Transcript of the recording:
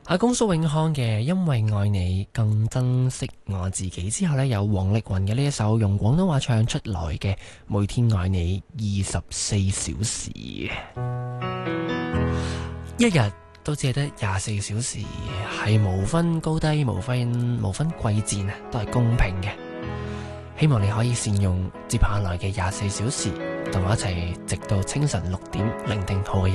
阿公蘇永康嘅因為愛你更珍惜我自己之後呢，有黃力宏嘅呢一首用廣東話唱出來嘅每天愛你24小時，一日都只係得24小時，係無分高低，無分貴賤，都係公平嘅。希望你可以善用接下來嘅24小時，同我一齊直到清晨6點聆聽好嘅音